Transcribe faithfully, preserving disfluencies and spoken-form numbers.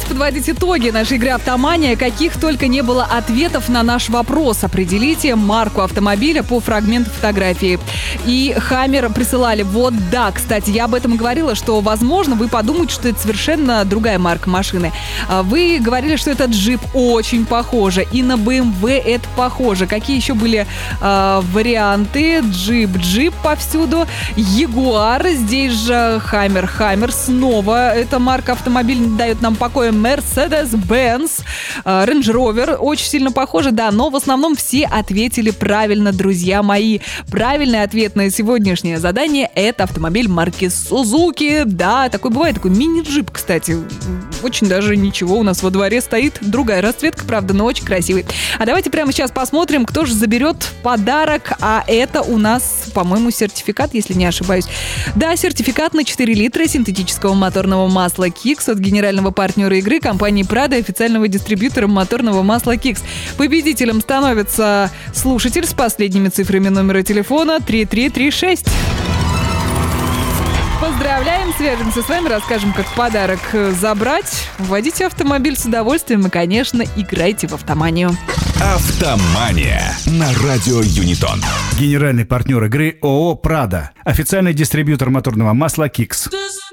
подводить итоги нашей игры «Автомания». Каких только не было ответов на наш вопрос. Определите марку автомобиля по фрагменту фотографии. И «Хаммер» присылали. Вот да, кстати, я об этом и говорила, что, возможно, вы подумаете, что это совершенно другая марка машины. Вы говорили, что это джип, очень похоже. И на бэ эм вэ это похоже. Какие еще были э, варианты? Джип, джип повсюду. Ягуар, здесь же «Хаммер», «Хаммер». Снова эта марка автомобиля не дает нам покоя. Mercedes-Benz, Range Rover, очень сильно похоже, да, но в основном все ответили правильно, друзья мои. Правильный ответ на сегодняшнее задание — это автомобиль марки Suzuki. Да, такой бывает, такой мини-джип, кстати. Очень даже ничего, у нас во дворе стоит. Другая расцветка, правда, но очень красивый. А давайте прямо сейчас посмотрим, кто же заберет подарок. А это у нас, по-моему, сертификат, если не ошибаюсь. Да, сертификат на четыре литра синтетического моторного масла Кикс от генерального партнера игры компании Prado, официального дистрибьютора моторного масла Кикс. Победителем становится слушатель с последними цифрами номера телефона три три три шесть. Поздравляем, свяжемся с вами, расскажем, как подарок забрать. Водите автомобиль с удовольствием и, конечно, играйте в «Автоманию». «Автомания» на радио Юнитон. Генеральный партнер игры ООО «Prado», официальный дистрибьютор моторного масла Кикс.